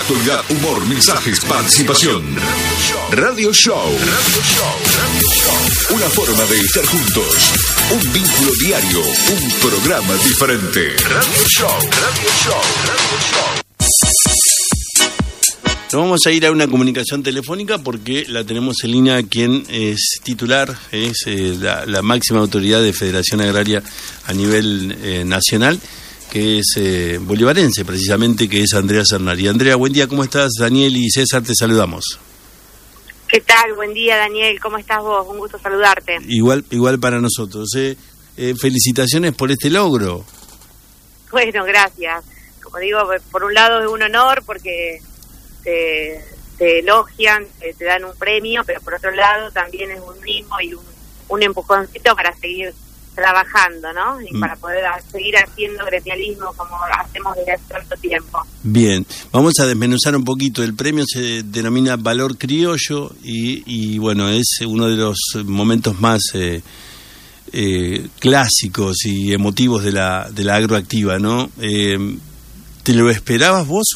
Actualidad, humor, mensajes, participación. Radio Show. Una forma de estar juntos. Un vínculo diario. Un programa diferente. Radio Show. Nos vamos a ir a una comunicación telefónica porque la tenemos en línea quien es titular, es la máxima autoridad de Federación Agraria a nivel nacional, que es bolivarense precisamente, que es Andrea Cernari. Andrea, buen día, ¿cómo estás? Daniel y César, te saludamos. ¿Qué tal? Buen día, Daniel, ¿cómo estás vos? Un gusto saludarte. Igual para nosotros. Felicitaciones por este logro. Bueno, gracias. Como digo, por un lado es un honor porque te elogian, te dan un premio, pero por otro lado también es un mimo y un empujoncito para seguir trabajando, ¿no? Y para poder seguir haciendo gremialismo como hacemos desde hace tanto tiempo. Bien, vamos a desmenuzar un poquito. El premio se denomina Valor Criollo y bueno, es uno de los momentos más clásicos y emotivos de la agroactiva, ¿no? ¿Te lo esperabas vos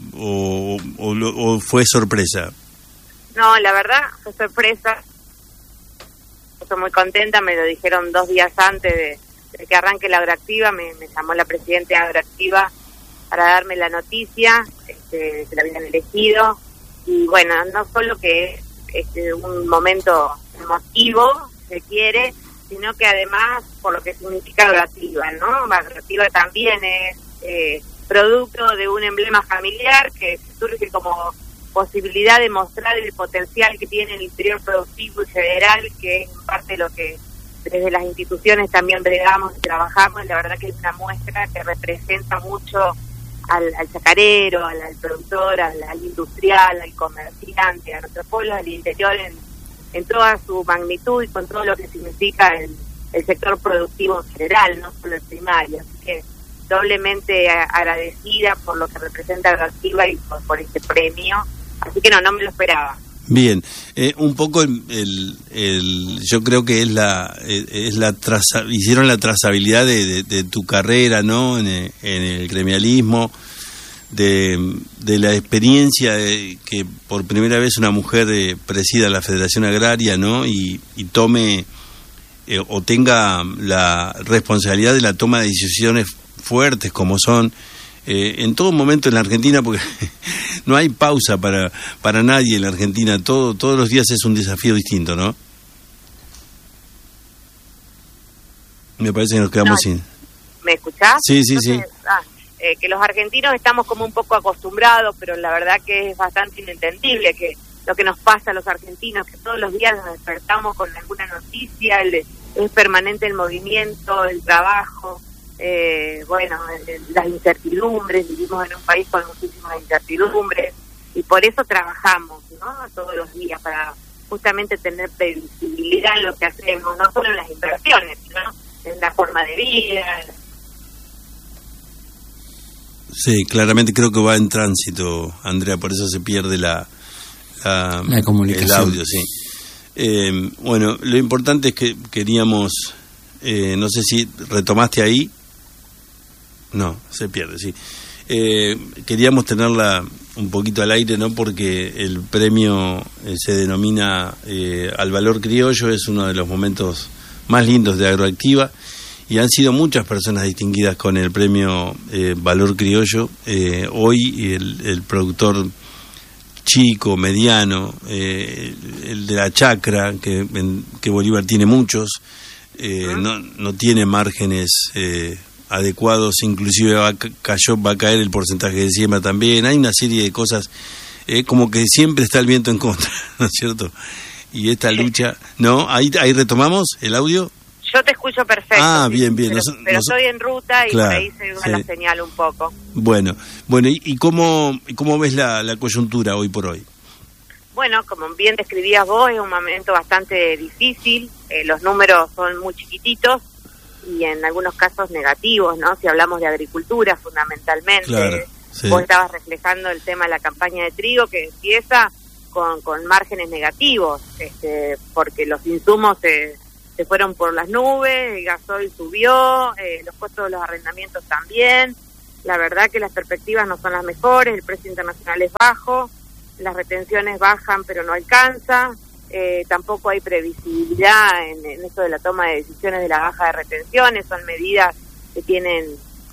o fue sorpresa? No, la verdad fue sorpresa. Estoy muy contenta, me lo dijeron 2 días antes de que arranque la agroactiva, me llamó la presidenta de agroactiva para darme la noticia, que la habían elegido, y bueno, no solo que es un momento emotivo, se quiere, sino que además por lo que significa agroactiva, ¿no? Agroactiva también es producto de un emblema familiar que surge como posibilidad de mostrar el potencial que tiene el interior productivo y federal, que es en parte lo que desde las instituciones también bregamos y trabajamos. La verdad que es una muestra que representa mucho al chacarero, al productor, al industrial, al comerciante, a nuestros pueblos del interior en toda su magnitud y con todo lo que significa el sector productivo en general, no solo el primario. Así que doblemente agradecida por lo que representa Agroactiva y por este premio. Así que no me lo esperaba. Bien, un poco yo creo que hicieron la trazabilidad de tu carrera, ¿no? En el gremialismo, de la experiencia de que por primera vez una mujer presida la Federación Agraria, ¿no? Y tome o tenga la responsabilidad de la toma de decisiones fuertes como son en todo momento en la Argentina, porque no hay pausa para nadie en la Argentina, todos los días es un desafío distinto, ¿no? Me parece que nos quedamos sin... ¿Me escuchás? Sí. Que los argentinos estamos como un poco acostumbrados, pero la verdad que es bastante inentendible que lo que nos pasa a los argentinos, que todos los días nos despertamos con alguna noticia, es permanente el movimiento, el trabajo. Las incertidumbres, vivimos en un país con muchísimas incertidumbres y por eso trabajamos, ¿no? Todos los días para justamente tener previsibilidad en lo que hacemos, no solo en las inversiones, sino en la forma de vida. Sí, claramente creo que va en tránsito, Andrea, por eso se pierde la comunicación, el audio, sí. Bueno, lo importante es que queríamos, no sé si retomaste ahí. No, se pierde, sí. Queríamos tenerla un poquito al aire, ¿no? Porque el premio se denomina al Valor Criollo, es uno de los momentos más lindos de Agroactiva y han sido muchas personas distinguidas con el premio Valor Criollo. Hoy el productor chico, mediano, el de la chacra, que Bolívar tiene muchos, no tiene márgenes adecuados, inclusive va a caer el porcentaje de siembra también. Hay una serie de cosas, como que siempre está el viento en contra, ¿no es cierto? Y esta lucha, ¿no? Ahí retomamos el audio. Yo te escucho perfecto. Bien. Pero estoy en ruta y claro, por ahí se va la señal un poco. Bueno, ¿y cómo ves la coyuntura hoy por hoy? Bueno, como bien describías vos, es un momento bastante difícil, los números son muy chiquititos, y en algunos casos negativos, ¿no? Si hablamos de agricultura fundamentalmente. Claro, sí. Vos estabas reflejando el tema de la campaña de trigo que empieza con márgenes negativos, porque los insumos se fueron por las nubes, el gasoil subió, los costos de los arrendamientos también, la verdad que las perspectivas no son las mejores, el precio internacional es bajo, las retenciones bajan pero no alcanza, tampoco hay previsibilidad en eso de la toma de decisiones de la baja de retenciones, son medidas que tienen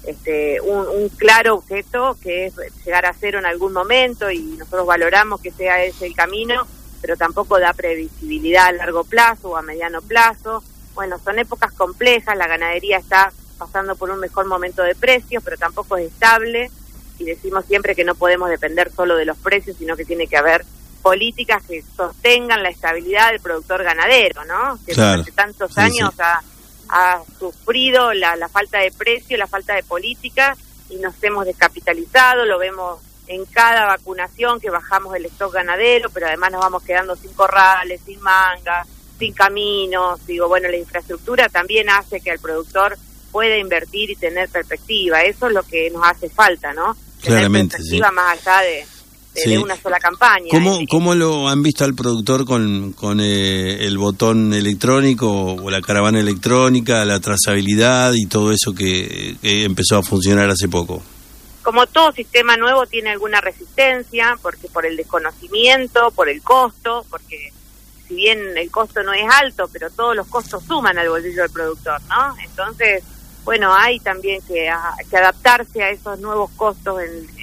un claro objeto, que es llegar a cero en algún momento, y nosotros valoramos que sea ese el camino, pero tampoco da previsibilidad a largo plazo o a mediano plazo. Bueno, son épocas complejas, la ganadería está pasando por un mejor momento de precios, pero tampoco es estable, y decimos siempre que no podemos depender solo de los precios, sino que tiene que haber políticas que sostengan la estabilidad del productor ganadero, ¿no? Que claro, durante tantos años ha sufrido la falta de precio, la falta de política, y nos hemos descapitalizado, lo vemos en cada vacunación que bajamos el stock ganadero, pero además nos vamos quedando sin corrales, sin mangas, sin caminos. Digo, bueno, la infraestructura también hace que el productor pueda invertir y tener perspectiva. Eso es lo que nos hace falta, ¿no? Claramente, tener perspectiva, sí, más allá de una sola campaña. ¿Cómo lo han visto al productor con el botón electrónico o la caravana electrónica, la trazabilidad y todo eso que empezó a funcionar hace poco? Como todo sistema nuevo tiene alguna resistencia, porque por el desconocimiento, por el costo, porque si bien el costo no es alto, pero todos los costos suman al bolsillo del productor, ¿no? Entonces, bueno, hay también que adaptarse a esos nuevos costos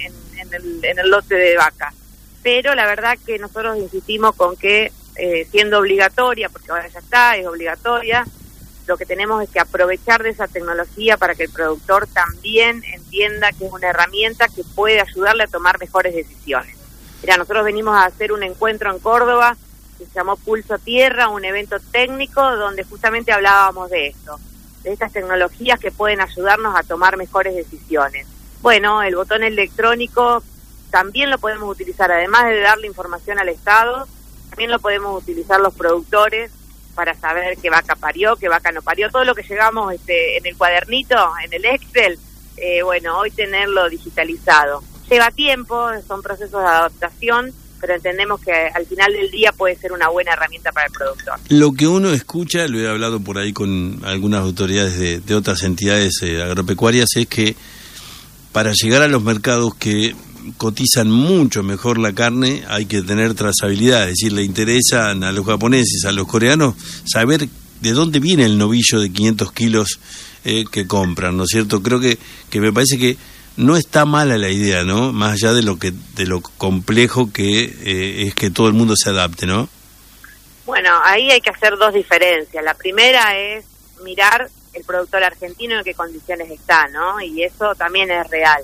en el lote de vaca. Pero la verdad que nosotros insistimos con que siendo obligatoria, porque ahora ya está, es obligatoria, lo que tenemos es que aprovechar de esa tecnología para que el productor también entienda que es una herramienta que puede ayudarle a tomar mejores decisiones. Mira, nosotros venimos a hacer un encuentro en Córdoba que se llamó Pulso Tierra, un evento técnico donde justamente hablábamos de esto, de estas tecnologías que pueden ayudarnos a tomar mejores decisiones. Bueno, el botón electrónico también lo podemos utilizar, además de darle información al Estado, también lo podemos utilizar los productores para saber qué vaca parió, qué vaca no parió, todo lo que llevamos en el cuadernito, en el Excel, bueno, hoy tenerlo digitalizado. Lleva tiempo, son procesos de adaptación, pero entendemos que al final del día puede ser una buena herramienta para el productor. Lo que uno escucha, lo he hablado por ahí con algunas autoridades de otras entidades agropecuarias, es que para llegar a los mercados que cotizan mucho mejor la carne, hay que tener trazabilidad, es decir, le interesan a los japoneses, a los coreanos, saber de dónde viene el novillo de 500 kilos que compran, ¿no es cierto? Creo que me parece que no está mala la idea, ¿no? Más allá de lo complejo que es que todo el mundo se adapte, ¿no? Bueno, ahí hay que hacer dos diferencias. La primera es mirar el productor argentino en qué condiciones está, ¿no? Y eso también es real.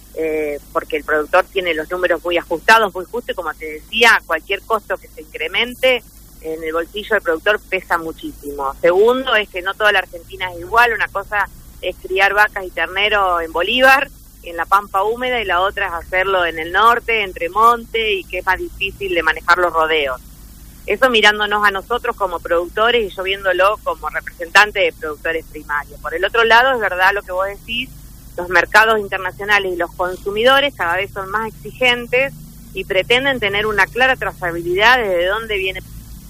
Porque el productor tiene los números muy ajustados, muy justos, y como te decía, cualquier costo que se incremente en el bolsillo del productor pesa muchísimo. Segundo, es que no toda la Argentina es igual. Una cosa es criar vacas y terneros en Bolívar, en la pampa húmeda, y la otra es hacerlo en el norte, entre monte, y que es más difícil de manejar los rodeos. Eso mirándonos a nosotros como productores y yo viéndolo como representante de productores primarios. Por el otro lado, es verdad lo que vos decís, los mercados internacionales y los consumidores cada vez son más exigentes y pretenden tener una clara trazabilidad desde dónde viene.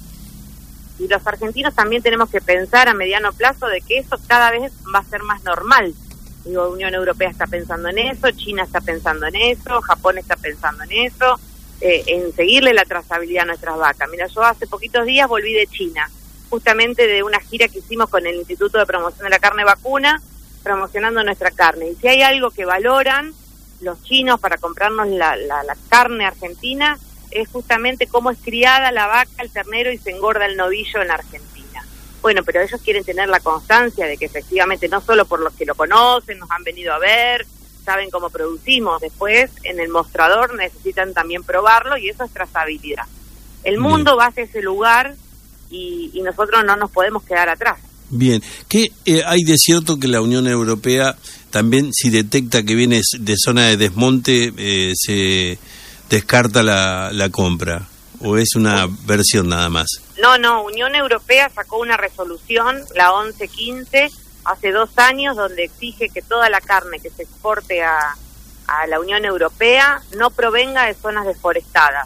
Y los argentinos también tenemos que pensar a mediano plazo de que eso cada vez va a ser más normal. Digo, Unión Europea está pensando en eso, China está pensando en eso, Japón está pensando en eso, en seguirle la trazabilidad a nuestras vacas. Mira, yo hace poquitos días volví de China, justamente de una gira que hicimos con el Instituto de Promoción de la Carne Vacuna, promocionando nuestra carne. Y si hay algo que valoran los chinos para comprarnos la carne argentina, es justamente cómo es criada la vaca, el ternero, y se engorda el novillo en Argentina. Bueno, pero ellos quieren tener la constancia de que efectivamente, no solo por los que lo conocen, nos han venido a ver, saben cómo producimos, después en el mostrador necesitan también probarlo, y eso es trazabilidad. El mundo va hacia ese lugar y nosotros no nos podemos quedar atrás. Bien, ¿qué hay de cierto que la Unión Europea también, si detecta que viene de zona de desmonte, se descarta la compra? ¿O es una versión nada más? No, Unión Europea sacó una resolución, la 1115, hace 2 años, donde exige que toda la carne que se exporte a la Unión Europea no provenga de zonas deforestadas.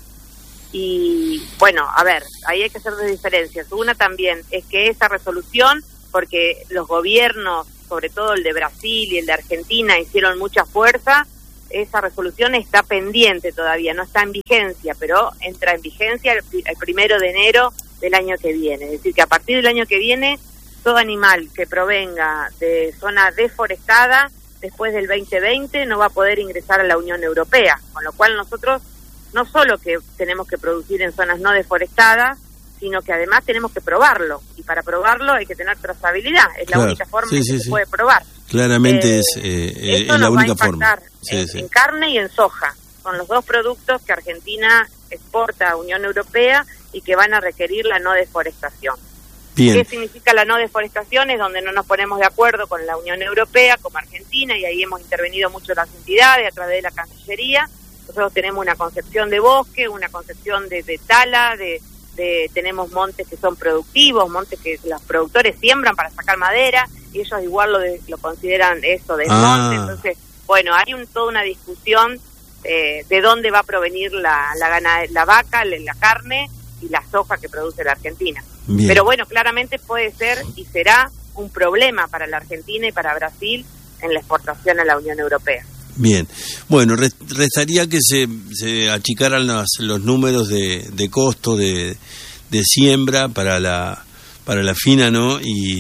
Y bueno, a ver, ahí hay que hacer dos diferencias. Una también es que esa resolución, porque los gobiernos sobre todo el de Brasil y el de Argentina, hicieron mucha fuerza. Esa resolución está pendiente todavía, no está en vigencia, pero entra en vigencia el 1 de enero del año que viene. Es decir, que a partir del año que viene, todo animal que provenga de zona deforestada después del 2020 no va a poder ingresar a la Unión Europea, con lo cual nosotros no solo que tenemos que producir en zonas no deforestadas, sino que además tenemos que probarlo, y para probarlo hay que tener trazabilidad, es la única forma que se puede probar. Claramente es la única forma. En carne y en soja, son los dos productos que Argentina exporta a Unión Europea y que van a requerir la no deforestación. Bien. ¿Qué significa la no deforestación? Es donde no nos ponemos de acuerdo con la Unión Europea, como Argentina, y ahí hemos intervenido mucho las entidades a través de la Cancillería. Nosotros tenemos una concepción de bosque, una concepción de tala, tenemos montes que son productivos, montes que los productores siembran para sacar madera, y ellos igual lo consideran eso desmonte. Entonces, bueno, hay toda una discusión de dónde va a provenir la vaca, la carne y la soja que produce la Argentina. Bien. Pero bueno, claramente puede ser y será un problema para la Argentina y para Brasil en la exportación a la Unión Europea. Bien, bueno, restaría que se achicaran los números de costo de siembra para la fina, ¿no?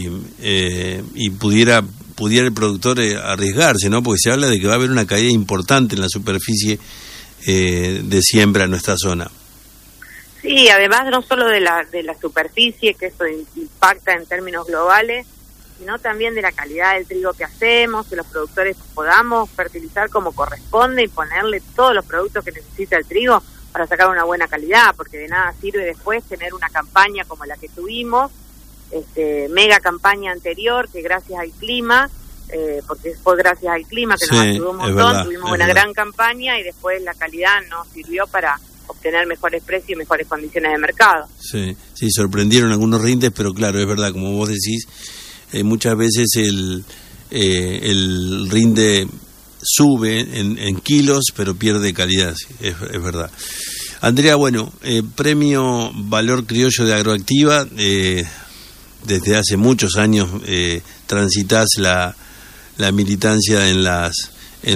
Y pudiera el productor arriesgarse, ¿no? Porque se habla de que va a haber una caída importante en la superficie de siembra en nuestra zona. Sí, además no solo de la superficie, que eso impacta en términos globales, sino también de la calidad del trigo que hacemos, que los productores podamos fertilizar como corresponde y ponerle todos los productos que necesita el trigo para sacar una buena calidad, porque de nada sirve después tener una campaña como la que tuvimos, mega campaña anterior, que gracias al clima, porque fue gracias al clima que nos ayudó un montón, tuvimos una gran campaña y después la calidad no sirvió para obtener mejores precios y mejores condiciones de mercado. Sí, sorprendieron algunos rindes, pero claro, es verdad, como vos decís, muchas veces el rinde sube en kilos, pero pierde calidad, sí, es verdad. Andrea, bueno, premio Valor Criollo de Agroactiva, desde hace muchos años transitas la militancia en las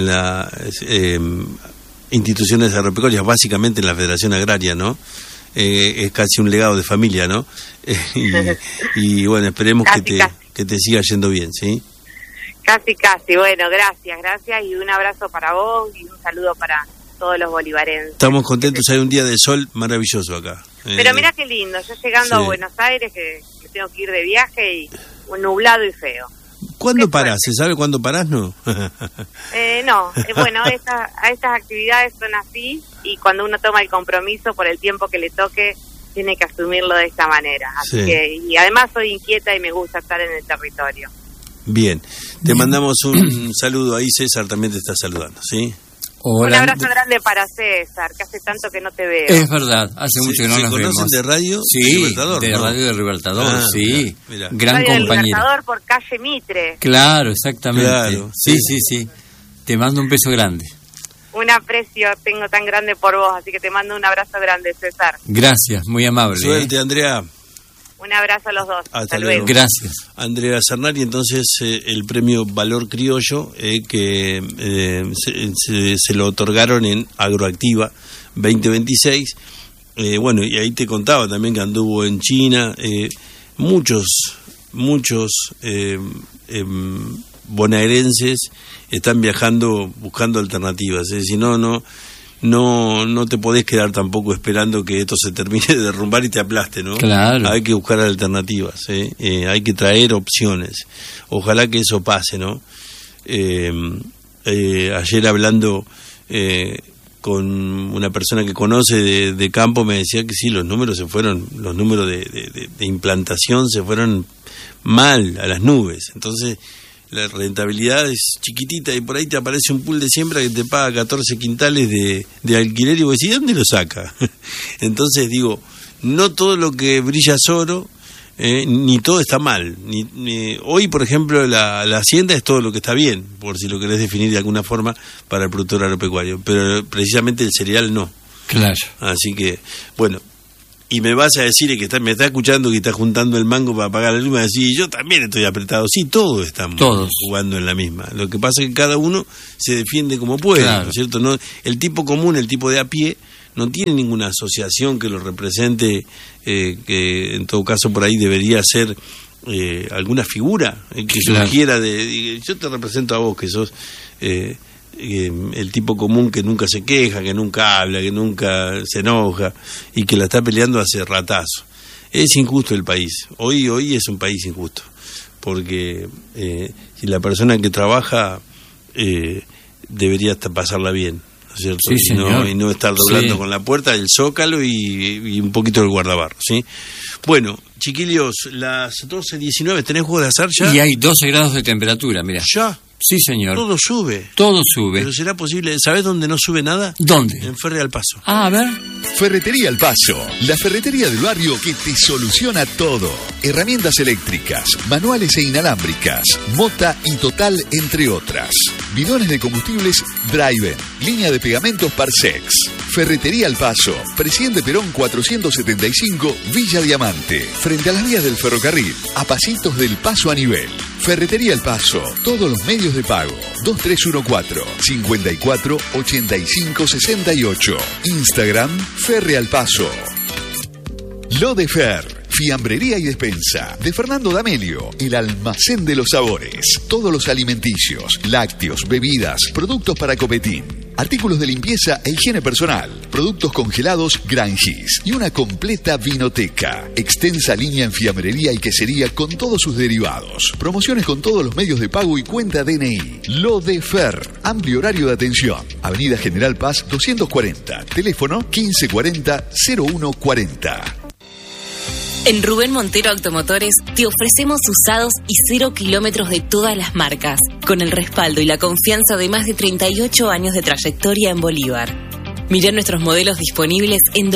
instituciones agropecuarias, básicamente en la Federación Agraria, ¿no? Es casi un legado de familia, ¿no? Y bueno, esperemos que te siga yendo bien, ¿sí? Casi, bueno, gracias, y un abrazo para vos y un saludo para todos los bolivarenses. Estamos contentos, hay un día de sol maravilloso acá. Pero mira qué lindo, yo llegando a Buenos Aires, que tengo que ir de viaje, y un nublado y feo. ¿Cuándo parás? ¿Se sabe cuándo parás, no? No, bueno, a estas actividades son así, y cuando uno toma el compromiso por el tiempo que le toque, tiene que asumirlo de esta manera. Así que, y además soy inquieta y me gusta estar en el territorio. Bien, te mandamos un saludo ahí, César también te está saludando, ¿sí? Hola. Un abrazo grande para César, que hace tanto que no te veo. Es verdad, hace mucho que no nos vemos. ¿Se conocen de radio? Sí, Libertador, de ¿no? Radio del Libertador, sí. Mirá. Gran Radio compañero. del Libertador por calle Mitre. Claro, exactamente. Claro, sí. Te mando un beso grande. Un aprecio tengo tan grande por vos, así que te mando un abrazo grande, César. Gracias, muy amable. Suerte, Andrea. Un abrazo a los dos. Hasta luego. Gracias. Andrea Cernari, entonces el premio Valor Criollo que se lo otorgaron en Agroactiva 2026. Bueno, y ahí te contaba también que anduvo en China. Muchos bonaerenses están viajando buscando alternativas. Es decir, no te podés quedar tampoco esperando que esto se termine de derrumbar y te aplaste, ¿no? Claro. Hay que buscar alternativas, hay que traer opciones. Ojalá que eso pase, ¿no? Ayer hablando con una persona que conoce de campo me decía que sí, los números de implantación se fueron mal, a las nubes. Entonces la rentabilidad es chiquitita y por ahí te aparece un pool de siembra que te paga 14 quintales de alquiler y vos decís, ¿dónde lo saca? Entonces digo, no todo lo que brilla es oro, ni todo está mal. Hoy, por ejemplo, la hacienda es todo lo que está bien, por si lo querés definir de alguna forma para el productor agropecuario, pero precisamente el cereal no. Claro. Así que, bueno, y me vas a decir que me está escuchando que está juntando el mango para pagar la luz, me vas a decir, yo también estoy apretado. Sí, todos estamos jugando en la misma. Lo que pasa es que cada uno se defiende como puede, claro. ¿No es cierto? No, el tipo común, el tipo de a pie, no tiene ninguna asociación que lo represente, que en todo caso por ahí debería ser alguna figura que surgiera yo te represento a vos, que sos el tipo común que nunca se queja, que nunca habla, que nunca se enoja y que la está peleando hace ratazo. Es injusto el país. Hoy es un país injusto, porque si la persona que trabaja debería hasta pasarla bien, ¿no es cierto? Sí, y no estar doblando con la puerta, el zócalo y un poquito del guardabarro, ¿sí? Bueno, chiquillos, las 12:19, ¿tenés juego de azar ya? Y hay 12 grados de temperatura, mira. ¿Ya? Sí, señor. Todo sube. Todo sube. Pero será posible. ¿Sabés dónde no sube nada? ¿Dónde? En Ferre al Paso. A ver. Ferretería al Paso, la ferretería del barrio que te soluciona todo. Herramientas eléctricas, manuales e inalámbricas, Mota y Total, entre otras. Bidones de combustibles Driven, línea de pegamentos Parsex. Ferretería al Paso, Presidente Perón 475, Villa Diamante, frente a las vías del ferrocarril, a pasitos del Paso a nivel. Ferretería El Paso, todos los medios de pago. 2314-548568. Instagram, Ferre al Paso. Lo de Fer, fiambrería y despensa de Fernando D'Amelio, el almacén de los sabores. Todos los alimenticios, lácteos, bebidas, productos para copetín, artículos de limpieza e higiene personal, productos congelados Grangis y una completa vinoteca. Extensa línea en fiambrería y quesería con todos sus derivados. Promociones con todos los medios de pago y cuenta DNI. Lo de Fer, amplio horario de atención. Avenida General Paz 240, teléfono 1540-0140. En Rubén Montero Automotores te ofrecemos usados y 0 kilómetros de todas las marcas, con el respaldo y la confianza de más de 38 años de trayectoria en Bolívar. Mirá nuestros modelos disponibles en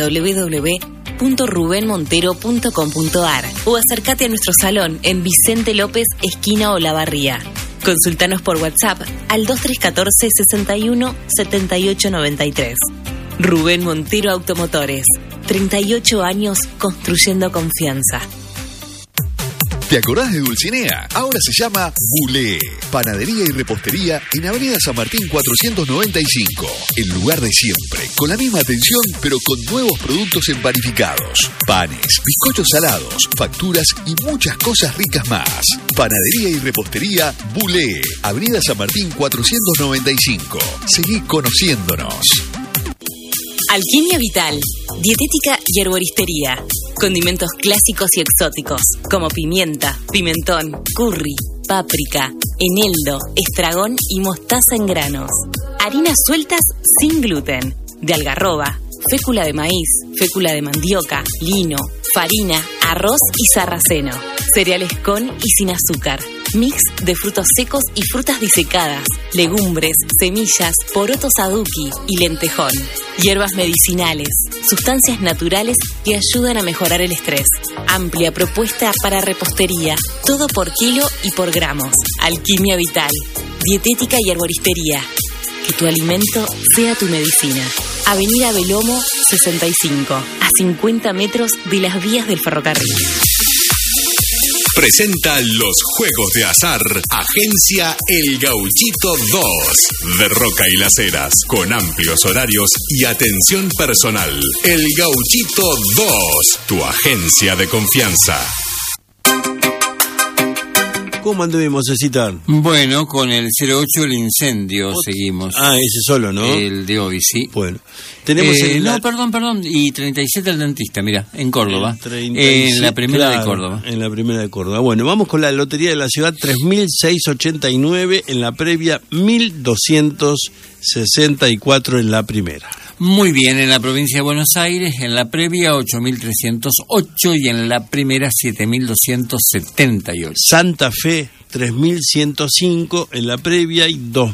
www.rubenmontero.com.ar o acércate a nuestro salón en Vicente López, esquina Olavarría. Consultanos por WhatsApp al 2314 61 78 93. Rubén Montero Automotores. 38 años construyendo confianza. ¿Te acordás de Dulcinea? Ahora se llama Bulé. Panadería y repostería en Avenida San Martín 495. El lugar de siempre, con la misma atención, pero con nuevos productos empanificados. Panes, bizcochos salados, facturas y muchas cosas ricas más. Panadería y repostería Bulé. Avenida San Martín 495. Seguí conociéndonos. Alquimia Vital, dietética y herboristería. Condimentos clásicos y exóticos, como pimienta, pimentón, curry, páprica, eneldo, estragón y mostaza en granos. Harinas sueltas sin gluten, de algarroba, fécula de maíz, fécula de mandioca, lino, farina, arroz y sarraceno. Cereales con y sin azúcar. Mix de frutos secos y frutas disecadas, legumbres, semillas, porotos aduki y lentejón. Hierbas medicinales, sustancias naturales que ayudan a mejorar el estrés. Amplia propuesta para repostería, todo por kilo y por gramos. Alquimia Vital, dietética y herboristería. Que tu alimento sea tu medicina. Avenida Belomo 65, a 50 metros de las vías del ferrocarril. Presenta los juegos de azar, Agencia El Gauchito 2, de Roca y Las Heras, con amplios horarios y atención personal. El Gauchito 2, tu agencia de confianza. ¿Cómo anduvimos, Cecita? Bueno, con el 08 el incendio seguimos. Ah, ese solo, ¿no? El de hoy, sí. Bueno. Tenemos No, perdón. Y 37 el dentista, mira, en Córdoba. En la primera de Córdoba. En la primera de Córdoba. Bueno, vamos con la Lotería de la Ciudad, 3.689 en la previa, 1.264 en la primera. Muy bien, en la provincia de Buenos Aires, en la previa 8.308 y en la primera 7.278. Santa Fe, 3.105 en la previa y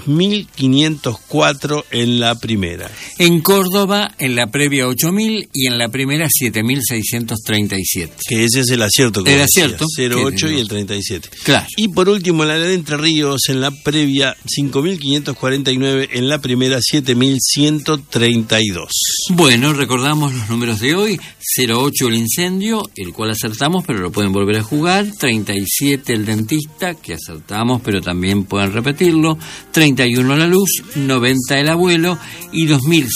2.504 en la primera. En Córdoba, en la previa 8.000 y en la primera 7.637. Que ese es el acierto. El acierto. 08 y el 37. Claro. Y por último, la de Entre Ríos, en la previa 5.549, en la primera 7.132. Bueno, recordamos los números de hoy. 08 el incendio, el cual acertamos, pero lo pueden volver a jugar. 37 el dentista, que acertamos, pero también pueden repetirlo. 31 la luz, 90 el abuelo y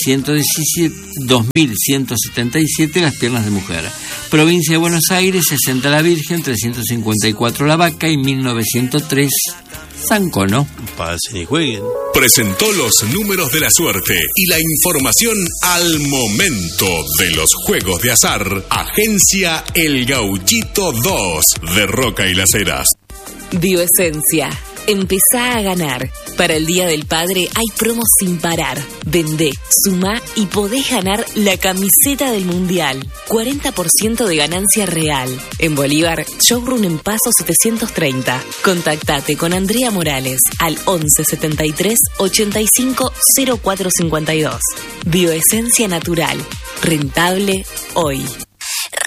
2.177 las piernas de mujer. Provincia de Buenos Aires, 60 la Virgen, 354 la vaca y 1903 Zancono. Pasen y jueguen. Presentó los números de la suerte y la información al momento de los juegos de azar. Agencia El Gauchito 2 de Roca y Las Heras. Bioesencia. Empezá a ganar. Para el Día del Padre hay promos sin parar. Vendé, sumá y podés ganar la camiseta del Mundial. 40% de ganancia real. En Bolívar, showroom en Paso 730. Contactate con Andrea Morales al 11 73 85 04 52. Bioesencia natural. Rentable hoy.